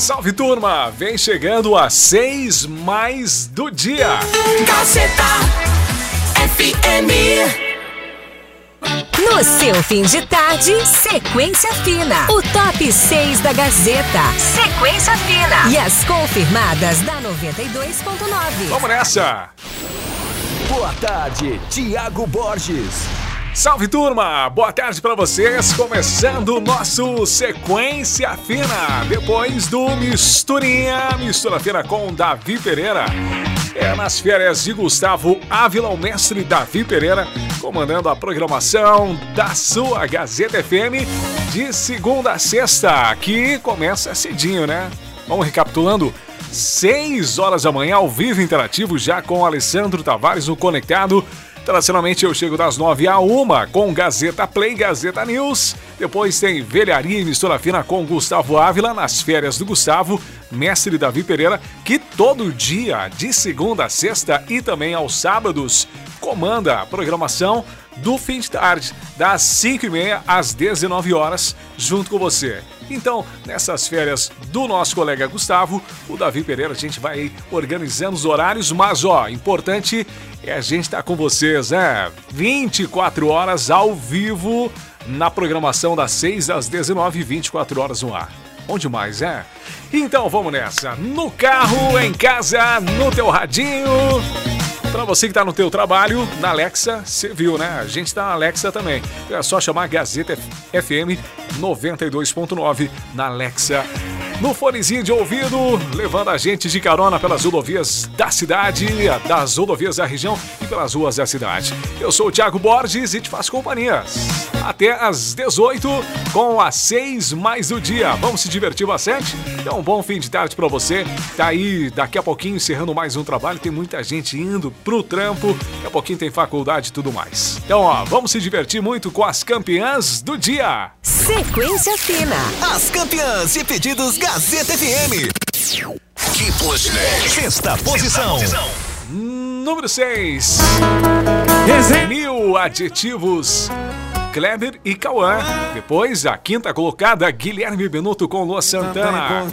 Salve, turma! Vem chegando a 6 mais do dia. Gazeta FM. No seu fim de tarde, Sequência Fina. O top 6 da Gazeta. Sequência Fina. E as confirmadas da 92.9. Vamos nessa! Boa tarde, Tiago Borges. Salve, turma! Boa tarde pra vocês. Começando o nosso Sequência Fina. Depois do Mistura Fina com Davi Pereira. É nas férias de Gustavo Ávila, o mestre Davi Pereira, comandando a programação da sua Gazeta FM de segunda a sexta, que começa cedinho, né? Vamos recapitulando. 6 horas da manhã, ao vivo interativo, já com Alessandro Tavares no Conectado. Tradicionalmente eu chego das 9 a 1 com Gazeta Play, Gazeta News. Depois tem Velharia e Mistura Fina com Gustavo Ávila, nas férias do Gustavo, mestre Davi Pereira, que todo dia, de segunda a sexta e também aos sábados, comanda a programação do fim de tarde, das 5h30 às 19 horas, junto com você. Então, nessas férias do nosso colega Gustavo, o Davi Pereira, a gente vai organizando os horários, mas importante é a gente estar com vocês, né? 24 horas ao vivo na programação das 6 às 19, 24 horas no ar. Bom demais, é? Então vamos nessa. No carro, em casa, no teu radinho. Pra você que tá no teu trabalho, na Alexa, você viu, né? A gente tá na Alexa também. É só chamar Gazeta FM 92.9 na Alexa. No fonezinho de ouvido, levando a gente de carona pelas rodovias da cidade, das rodovias da região e pelas ruas da cidade. Eu sou o Thiago Borges e te faço companhia até às 18 com as 6 mais do dia. Vamos se divertir bastante? Então, um bom fim de tarde pra você. Tá aí, daqui a pouquinho, encerrando mais um trabalho. Tem muita gente indo pro trampo. Daqui a pouquinho tem faculdade e tudo mais. Então, vamos se divertir muito com as campeãs do dia. Sequência Fina. As campeãs de pedidos Gazeta FM. Keep listening. Sexta posição. Número 6. 1000 adjetivos. Kleber e Cauã. Depois, a quinta colocada, Guilherme Benuto com Lua Santana.